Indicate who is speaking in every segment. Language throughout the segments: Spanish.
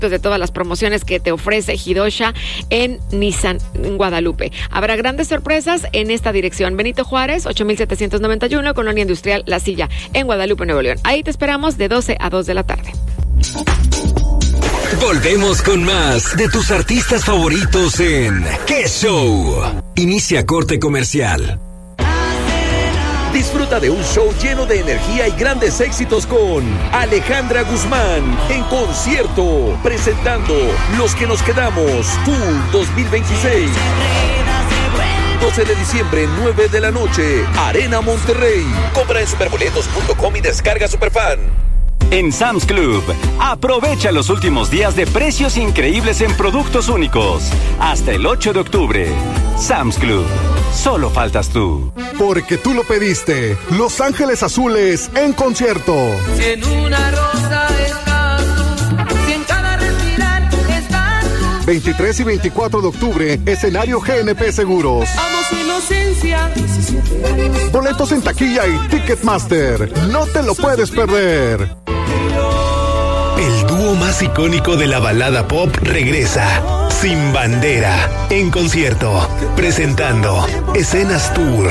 Speaker 1: de todas las promociones que te ofrece Hidosha en Nissan en Guadalupe. Habrá grandes sorpresas en esta dirección. Benito Juárez, 8791, Colonia Industrial La Silla, en Guadalupe, Nuevo León. Ahí te esperamos de 12 a 2 de la tarde.
Speaker 2: Volvemos con más de tus artistas favoritos en ¡Qué Show! Inicia corte comercial.
Speaker 3: Disfruta de un show lleno de energía y grandes éxitos con Alejandra Guzmán en concierto, presentando Los que nos quedamos, Tour 2026. 12 de diciembre, 9 de la noche, Arena Monterrey. Compra en superboletos.com y descarga Superfan.
Speaker 4: En Sam's Club, aprovecha los últimos días de precios increíbles en productos únicos. Hasta el 8 de octubre. Sam's Club. Solo faltas tú.
Speaker 5: Porque tú lo pediste. Los Ángeles Azules en concierto.
Speaker 6: Si en una rosa estás tú, si en cada respirar estás tú.
Speaker 5: 23 y 24 de octubre, escenario GNP Seguros.
Speaker 6: Amo su inocencia. 17 años.
Speaker 5: Boletos en taquilla y Ticketmaster. No te lo puedes perder.
Speaker 7: El dúo más icónico de la balada pop regresa. Sin Bandera, en concierto, presentando Escenas Tour.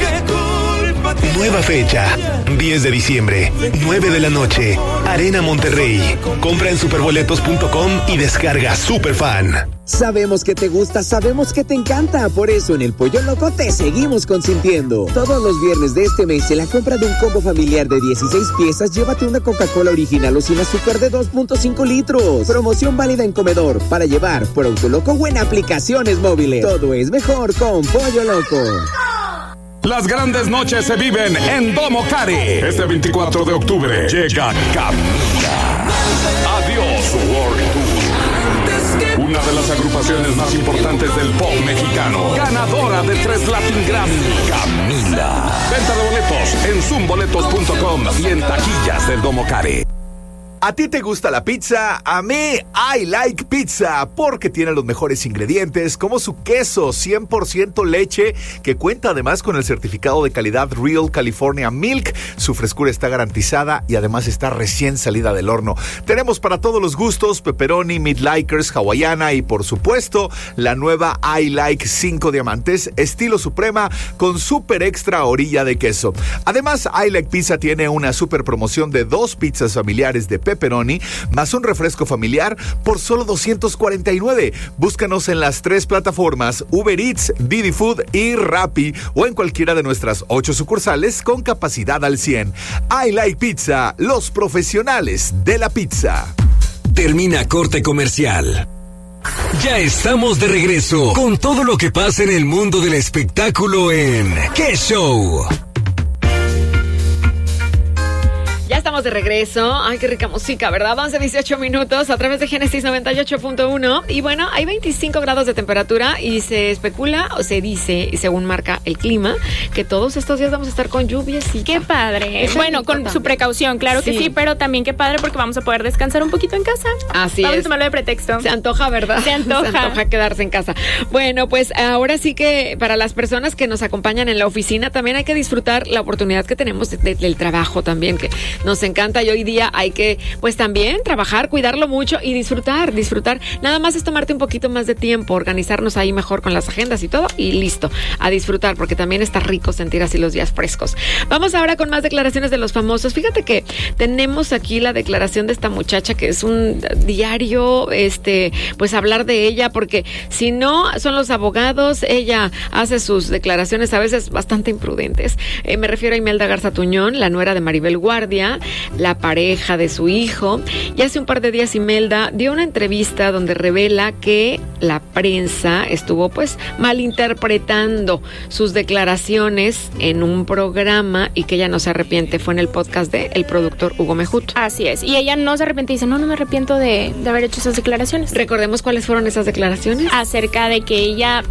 Speaker 7: Nueva fecha, 10 de diciembre, 9 de la noche, Arena Monterrey. Compra en superboletos.com y descarga Superfan.
Speaker 8: Sabemos que te gusta, sabemos que te encanta. Por eso en el Pollo Loco te seguimos consintiendo. Todos los viernes de este mes, en la compra de un combo familiar de 16 piezas, llévate una Coca-Cola original o sin azúcar de 2.5 litros. Promoción válida en comedor, para llevar por Autoloco o en aplicaciones móviles. Todo es mejor con Pollo Loco.
Speaker 9: Las grandes noches se viven en Domo Cari. Este 24 de octubre llega Camila. Adiós World Tour. Una de las agrupaciones más importantes del pop mexicano. Ganadora de 3 Latin Grammy. Camila. Venta de boletos en zoomboletos.com y en taquillas del Domo Cari.
Speaker 3: ¿A ti te gusta la pizza? A mí, I like pizza, porque tiene los mejores ingredientes, como su queso 100% leche, que cuenta además con el certificado de calidad Real California Milk. Su frescura está garantizada y además está recién salida del horno. Tenemos para todos los gustos, pepperoni, meat-likers, hawaiana y por supuesto, la nueva I like 5 diamantes, estilo suprema, con super extra orilla de queso. Además, I like pizza tiene una super promoción de 2 pizzas familiares de pepperoni más un refresco familiar por solo $249. Búscanos en las 3 plataformas Uber Eats, Didi Food y Rappi o en cualquiera de nuestras 8 sucursales con capacidad al 100. I like pizza, los profesionales de la pizza.
Speaker 2: Termina corte comercial. Ya estamos de regreso con todo lo que pasa en el mundo del espectáculo en ¡Qué Show!
Speaker 1: Ya estamos de regreso. Ay, qué rica música, ¿verdad? 11-18 minutos a través de Génesis 98.1. Y bueno, hay 25 grados de temperatura y se especula o se dice, según marca el clima, que todos estos días vamos a estar con lluvias. Y
Speaker 10: qué padre. Bueno, con su precaución, claro que sí, pero también qué padre porque vamos a poder descansar un poquito en casa.
Speaker 1: Así
Speaker 10: vamos
Speaker 1: es.
Speaker 10: a tomarlo de pretexto.
Speaker 1: Se antoja, ¿verdad?
Speaker 10: Se antoja.
Speaker 1: Se antoja quedarse en casa. Bueno, pues ahora sí que para las personas que nos acompañan en la oficina también hay que disfrutar la oportunidad que tenemos del trabajo también, que nos encanta y hoy día hay que pues también trabajar, cuidarlo mucho y disfrutar. Nada más es tomarte un poquito más de tiempo, organizarnos ahí mejor con las agendas y todo y listo, a disfrutar porque también está rico sentir así los días frescos. Vamos ahora con más declaraciones de los famosos. Fíjate que tenemos aquí la declaración de esta muchacha que es un diario, pues hablar de ella porque si no son los abogados, ella hace sus declaraciones a veces bastante imprudentes. Me refiero a Imelda Garza Tuñón, la nuera de Maribel Guardia, la pareja de su hijo. Y hace un par de días Imelda dio una entrevista donde revela que la prensa estuvo pues malinterpretando sus declaraciones en un programa y que ella no se arrepiente. Fue en el podcast de el productor Hugo Mejuto.
Speaker 10: Así es. Y ella no se arrepiente y dice, no me arrepiento de haber hecho esas declaraciones.
Speaker 1: Recordemos cuáles fueron esas declaraciones.
Speaker 10: Acerca de que ella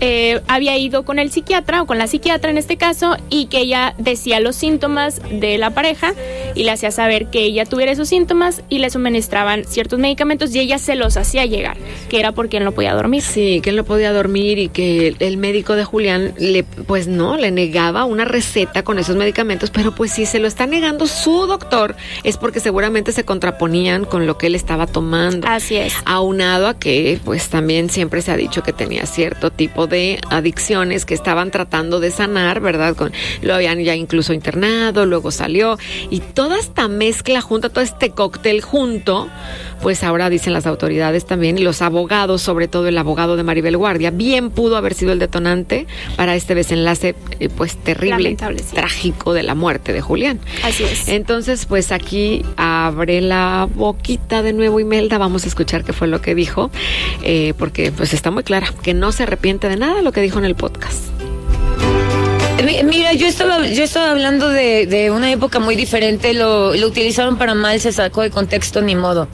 Speaker 10: había ido con el psiquiatra o con la psiquiatra en este caso, y que ella decía los síntomas de la pareja y le hacía saber que ella tuviera esos síntomas y le suministraban ciertos medicamentos y ella se los hacía llegar, que era porque él no podía dormir.
Speaker 1: Sí, que él no podía dormir y que el médico de Julián le negaba una receta con esos medicamentos, pero pues si se lo está negando su doctor es porque seguramente se contraponían con lo que él estaba tomando.
Speaker 10: Así es.
Speaker 1: Aunado a que pues también siempre se ha dicho que tenía cierto tipo de adicciones que estaban tratando de sanar, ¿verdad? Lo habían ya incluso internado, luego salió, y toda esta mezcla junta, todo este cóctel junto, pues ahora dicen las autoridades también y los abogados, sobre todo el abogado de Maribel Guardia, bien pudo haber sido el detonante para este desenlace pues terrible, sí, trágico de la muerte de Julián.
Speaker 10: Así es.
Speaker 1: Entonces pues aquí abre la boquita de nuevo Imelda, vamos a escuchar qué fue lo que dijo, porque pues está muy clara que no se arrepiente de nada de lo que dijo en el podcast.
Speaker 11: Mira, yo estaba hablando de una época muy diferente, lo utilizaron para mal, se sacó de contexto, ni modo.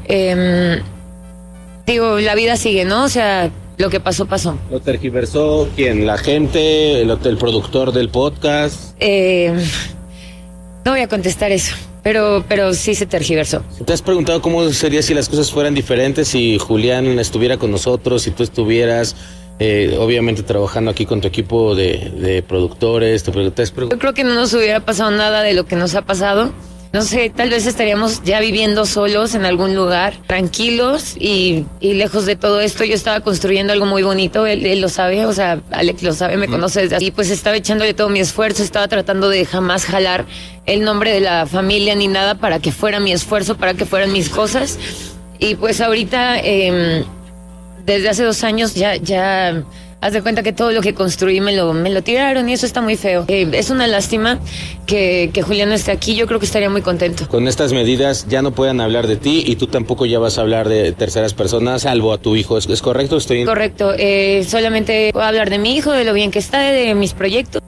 Speaker 11: Digo, la vida sigue, ¿no? O sea, lo que pasó, pasó.
Speaker 12: ¿Lo tergiversó quién? ¿La gente? ¿El productor del podcast?
Speaker 11: No voy a contestar eso, pero sí se tergiversó.
Speaker 12: ¿Te has preguntado cómo sería si las cosas fueran diferentes, si Julián estuviera con nosotros, si tú estuvieras... obviamente trabajando aquí con tu equipo de productores?
Speaker 11: Yo creo que no nos hubiera pasado nada de lo que nos ha pasado. No sé, tal vez estaríamos ya viviendo solos en algún lugar, tranquilos y lejos de todo esto. Yo estaba construyendo algo muy bonito, él lo sabe, o sea, Alex lo sabe, me conoce desde así, pues estaba echándole todo mi esfuerzo, estaba tratando de jamás jalar el nombre de la familia ni nada para que fuera mi esfuerzo, para que fueran mis cosas. Y pues ahorita... desde hace 2 años ya haz de cuenta que todo lo que construí me lo tiraron y eso está muy feo. Es una lástima que Julián no esté aquí, yo creo que estaría muy contento.
Speaker 12: Con estas medidas ya no pueden hablar de ti y tú tampoco ya vas a hablar de terceras personas, salvo a tu hijo, ¿es correcto?
Speaker 11: Correcto, solamente puedo hablar de mi hijo, de lo bien que está, de mis proyectos.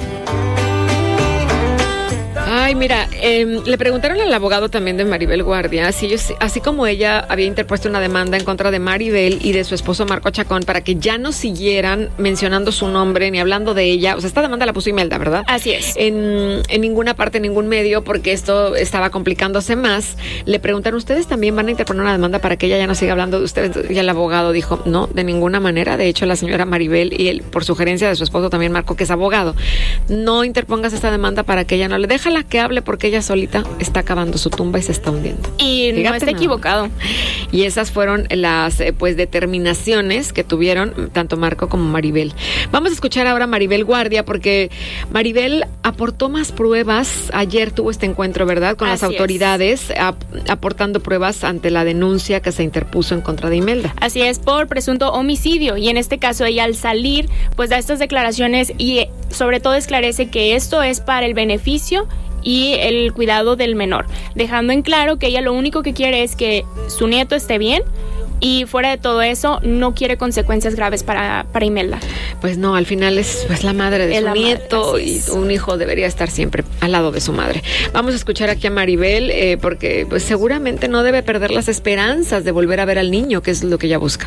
Speaker 1: Ay, mira, le preguntaron al abogado también de Maribel Guardia, así como ella había interpuesto una demanda en contra de Maribel y de su esposo Marco Chacón para que ya no siguieran mencionando su nombre ni hablando de ella. O sea, esta demanda la puso Imelda, ¿verdad?
Speaker 10: Así es.
Speaker 1: En ninguna parte, en ningún medio, porque esto estaba complicándose más. Le preguntaron, ¿ustedes también van a interponer una demanda para que ella ya no siga hablando de ustedes? Y el abogado dijo, no, de ninguna manera. De hecho, la señora Maribel y él, por sugerencia de su esposo también Marco, que es abogado, no interpongas esta demanda para que ella no le... Déjala que hable porque ella solita está acabando su tumba y se está hundiendo.
Speaker 10: Y fíjate, no está equivocado.
Speaker 1: Y esas fueron las determinaciones que tuvieron tanto Marco como Maribel. Vamos a escuchar ahora a Maribel Guardia porque Maribel aportó más pruebas. Ayer tuvo este encuentro, ¿verdad? Con las autoridades, aportando pruebas ante la denuncia que se interpuso en contra de Imelda.
Speaker 10: Así es, por presunto homicidio. Y en este caso ella al salir pues da estas declaraciones y sobre todo esclarece que esto es para el beneficio y el cuidado del menor, dejando en claro que ella lo único que quiere es que su nieto esté bien y fuera de todo eso no quiere consecuencias graves para Imelda.
Speaker 1: Pues no, al final es pues la madre de su nieto y un hijo debería estar siempre al lado de su madre. Vamos a escuchar aquí a Maribel porque pues seguramente no debe perder las esperanzas de volver a ver al niño, que es lo que ella busca.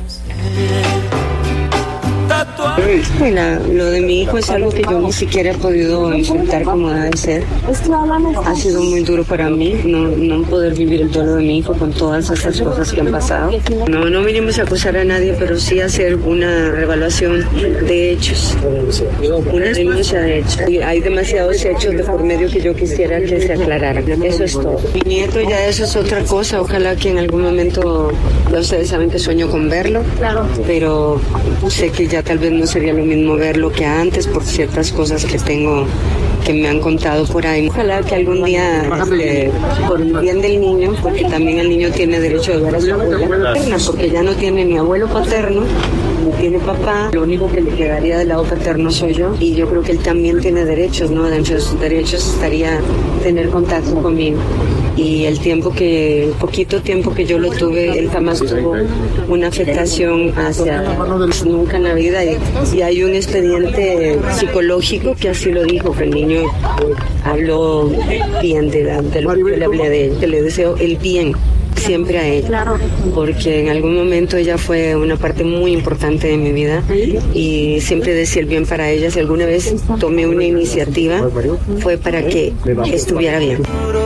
Speaker 13: Mira, lo de mi hijo es algo que yo ni siquiera he podido enfrentar como debe ser. Ha sido muy duro para mí no poder vivir el duelo de mi hijo con todas esas cosas que han pasado. No vinimos a acusar a nadie, pero sí hacer una revaluación de hechos, una denuncia de hechos. Y hay demasiados hechos de por medio que yo quisiera que se aclararan. Eso es todo. Mi nieto ya eso es otra cosa. Ojalá que en algún momento, ya ustedes saben que sueño con verlo, pero sé que ya tal vez no sería lo mismo verlo que antes por ciertas cosas que tengo que me han contado por ahí. Ojalá que algún día, por el bien del niño, porque también el niño tiene derecho de ver a su abuela paterna, porque ya no tiene ni abuelo paterno, ni tiene papá, lo único que le quedaría del lado paterno soy yo, y yo creo que él también tiene derechos, ¿no? Dentro de sus derechos estaría tener contacto conmigo. Y el poquito tiempo que yo lo tuve, él jamás tuvo una afectación hacia nunca en la vida, y Y hay un expediente psicológico que así lo dijo, que el niño habló bien de lo que le hablé de él, que le deseo el bien siempre a ella, porque en algún momento ella fue una parte muy importante de mi vida y siempre decía el bien para ella. Si alguna vez tomé una iniciativa fue para que estuviera bien.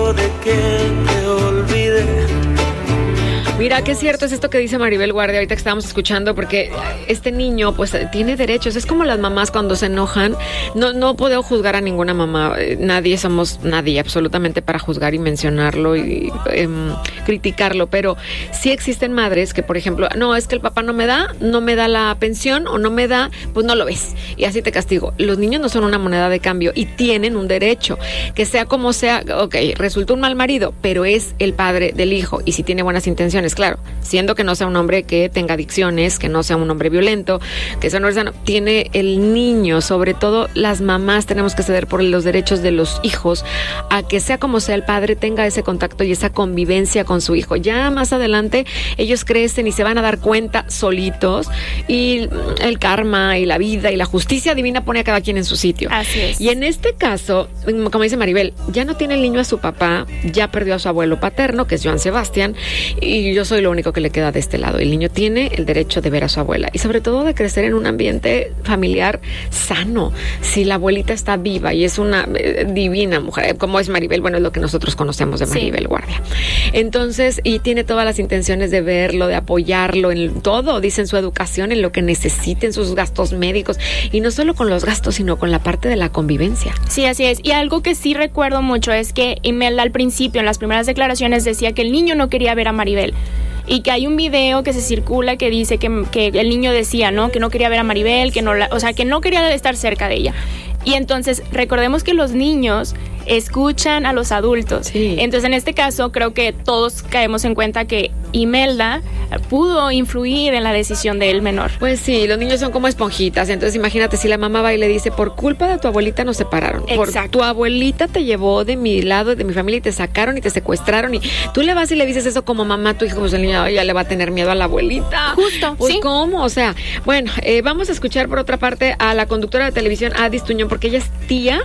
Speaker 1: Mira, qué cierto es esto que dice Maribel Guardia ahorita que estábamos escuchando, porque este niño pues tiene derechos. Es como las mamás cuando se enojan. No puedo juzgar a ninguna mamá. Nadie somos nadie absolutamente para juzgar y mencionarlo y criticarlo, pero sí existen madres que, por ejemplo, no, es que el papá no me da la pensión o no me da, pues no lo ves y así te castigo. Los niños no son una moneda de cambio y tienen un derecho, que sea como sea. Ok, resultó un mal marido, pero es el padre del hijo y si tiene buenas intenciones, claro, siendo que no sea un hombre que tenga adicciones, que no sea un hombre violento, que eso no es sano, tiene el niño, sobre todo las mamás tenemos que ceder por los derechos de los hijos a que sea como sea el padre tenga ese contacto y esa convivencia con su hijo. Ya más adelante ellos crecen y se van a dar cuenta solitos y el karma y la vida y la justicia divina pone a cada quien en su sitio.
Speaker 10: Así es.
Speaker 1: Y en este caso, como dice Maribel, ya no tiene el niño a su papá, ya perdió a su abuelo paterno, que es Joan Sebastián, y yo soy lo único que le queda de este lado. El niño tiene el derecho de ver a su abuela y sobre todo de crecer en un ambiente familiar sano. Si la abuelita está viva y es una divina mujer, como es Maribel, bueno, es lo que nosotros conocemos de Maribel Guardia. Entonces, y tiene todas las intenciones de verlo, de apoyarlo en todo, dice, en su educación, en lo que necesiten, sus gastos médicos, y no solo con los gastos, sino con la parte de la convivencia.
Speaker 10: Sí, así es. Y algo que sí recuerdo mucho es que Imelda al principio, en las primeras declaraciones, decía que el niño no quería ver a Maribel. Y que hay un video que se circula que dice que el niño decía, ¿no? Que no quería ver a Maribel, que no quería estar cerca de ella. Y entonces recordemos que los niños escuchan a los adultos. Sí. Entonces, en este caso, creo que todos caemos en cuenta que Imelda pudo influir en la decisión del menor.
Speaker 1: Pues sí, los niños son como esponjitas. Entonces, imagínate si la mamá va y le dice, por culpa de tu abuelita nos separaron. Exacto. Por tu abuelita te llevó de mi lado, de mi familia, y te sacaron y te secuestraron. Y tú le vas y le dices eso como mamá a tu hijo, pues el niño ya le va a tener miedo a la abuelita.
Speaker 10: Justo,
Speaker 1: pues,
Speaker 10: ¿sí?
Speaker 1: ¿Cómo? O sea, bueno, vamos a escuchar por otra parte a la conductora de televisión, Adis Tuñón, porque ella es tía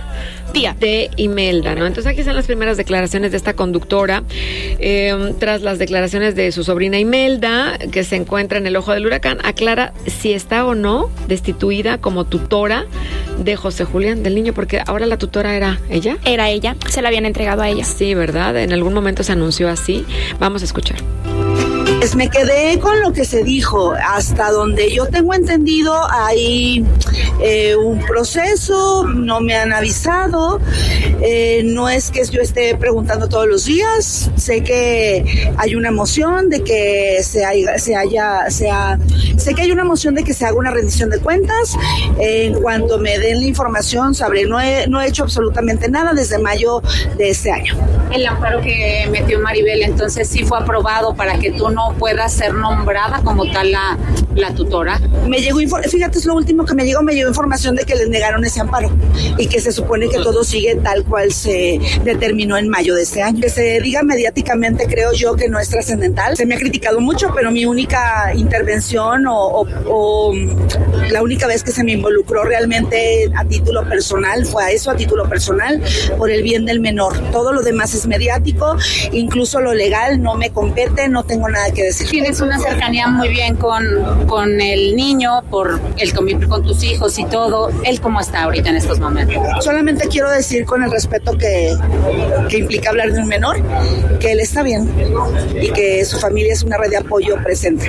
Speaker 1: de Imelda, ¿no? Entonces aquí están las primeras declaraciones de esta conductora, tras las declaraciones de su sobrina Imelda, que se encuentra en el ojo del huracán, aclara si está o no destituida como tutora de José Julián, del niño, porque ahora la tutora era ella.
Speaker 10: Era ella, se la habían entregado a ella.
Speaker 1: Sí, ¿verdad? En algún momento se anunció así. Vamos a escuchar.
Speaker 14: Pues me quedé con lo que se dijo. Hasta donde yo tengo entendido hay un proceso, no me han avisado, no es que yo esté preguntando todos los días. Sé que hay una moción de que sé que hay una moción de que se haga una rendición de cuentas. En cuanto me den la información sabré. No he hecho absolutamente nada desde mayo de este año.
Speaker 15: El amparo que metió Maribel entonces sí fue aprobado para que tú no puedas ser nombrada como tal la tutora.
Speaker 14: Me llegó, fíjate, es lo último que me llegó información de que les negaron ese amparo y que se supone que todo sigue tal cual se determinó en mayo de este año. Que se diga mediáticamente, creo yo que no es trascendental. Se me ha criticado mucho, pero mi única intervención o la única vez que se me involucró realmente a título personal fue a eso, a título personal, por el bien del menor. Todo lo demás es mediático, incluso lo legal no me compete, no tengo nada que decir.
Speaker 15: Tienes una cercanía muy bien con el niño por el convivir con tus hijos y todo. ¿Él cómo está ahorita en estos momentos?
Speaker 14: Solamente quiero decir, con el respeto que implica hablar de un menor, que él está bien y que su familia es una red de apoyo presente.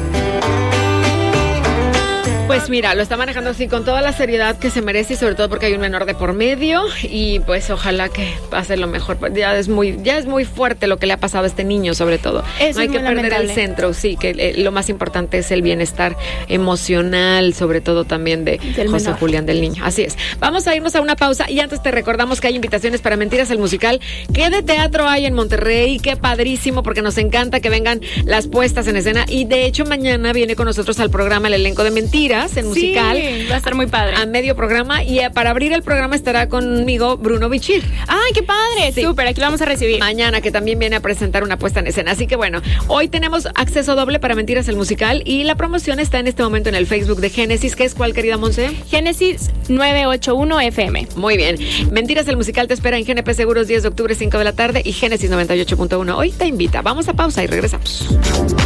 Speaker 1: Pues mira, lo está manejando así con toda la seriedad que se merece y sobre todo porque hay un menor de por medio y pues ojalá que pase lo mejor. Ya es muy fuerte lo que le ha pasado a este niño, sobre todo.
Speaker 10: Eso
Speaker 1: no hay que perder el centro, sí, que lo más importante es el bienestar emocional, sobre todo también de José menor. Julián, del niño. Así es. Vamos a irnos a una pausa y antes te recordamos que hay invitaciones para Mentiras el Musical. ¿Qué de teatro hay en Monterrey? Qué padrísimo, porque nos encanta que vengan las puestas en escena y de hecho mañana viene con nosotros al programa el elenco de Mentiras. Mentiras, en musical.
Speaker 10: Sí, va a estar muy padre.
Speaker 1: A medio programa. Y para abrir el programa estará conmigo Bruno Bichir.
Speaker 10: ¡Ay, qué padre!
Speaker 1: Sí.
Speaker 10: Súper, aquí lo vamos a recibir.
Speaker 1: Mañana, que también viene a presentar una puesta en escena. Así que bueno, hoy tenemos acceso doble para Mentiras el musical y la promoción está en este momento en el Facebook de Génesis. ¿Qué es cuál, querida Monse?
Speaker 10: Génesis 981 FM.
Speaker 1: Muy bien. Mentiras el musical te espera en GNP Seguros 10 de octubre, 5 de la tarde y Génesis 98.1. Hoy te invita. Vamos a pausa y regresamos.